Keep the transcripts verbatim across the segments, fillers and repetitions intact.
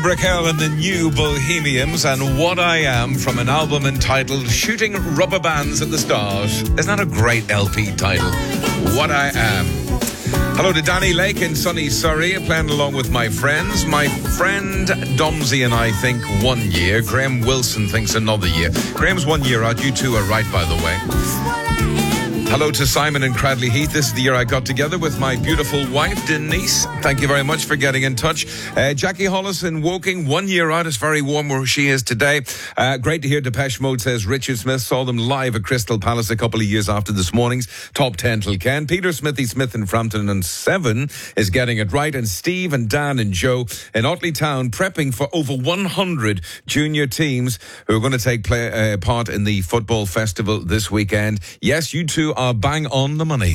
Brickell and the New Bohemians and What I Am from an album entitled Shooting Rubber Bands at the Stars. Isn't that a great L P title? What I Am. Hello to Danny Lake in sunny Surrey, playing along with my friends. My friend Domsey and I think one year. Graham Wilson thinks another year. Graham's one year out. You two are right, by the way. Hello to Simon in Cradley Heath. This is the year I got together with my beautiful wife, Denise. Thank you very much for getting in touch. Uh, Jackie Hollis in Woking, one year out. It's very warm where she is today. Uh, great to hear. Depeche Mode says Richard Smith saw them live at Crystal Palace a couple of years after this morning's Top ten till Ken. Peter Smithy Smith in Frampton and Seven is getting it right. And Steve and Dan and Joe in Otley Town prepping for over one hundred junior teams who are going to take play, uh, part in the football festival this weekend. Yes, you two are bang on the money.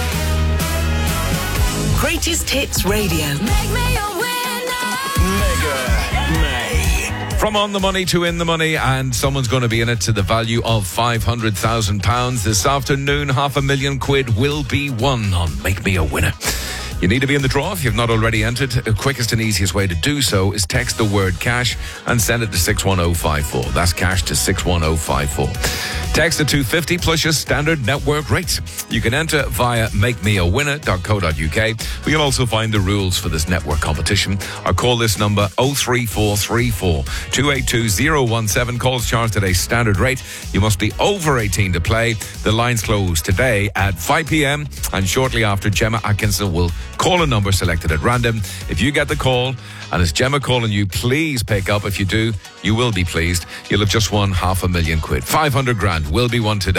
Greatest Hits Radio. Make me a winner. Mega May. From on the money to in the money, and someone's going to be in it to the value of five hundred thousand pounds this afternoon. Half a million quid will be won on Make Me a Winner. You need to be in the draw if you've not already entered. The quickest and easiest way to do so is text the word cash and send it to six one oh five four. That's cash to six one oh five four. Text to two fifty plus your standard network rates. You can enter via make me a winner dot co dot uk. We can also find the rules for this network competition or call this number oh three four three four, two eight two oh one seven. Calls charged at a standard rate. You must be over eighteen to play. The lines close today at five p.m. and shortly after, Gemma Atkinson will call a number selected at random. If you get the call and it's Gemma calling you, please pick up. If you do, you will be pleased. You'll have just won half a million quid. five hundred grand will be won today.